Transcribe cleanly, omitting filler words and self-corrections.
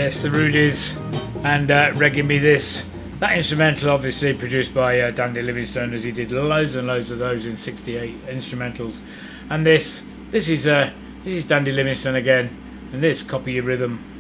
Yes, the Rudies and Reggae Me This. That instrumental obviously produced by Dandy Livingstone, as he did loads and loads of those in 68 instrumentals. And this is Dandy Livingstone again, and this Copy Your Rhythm.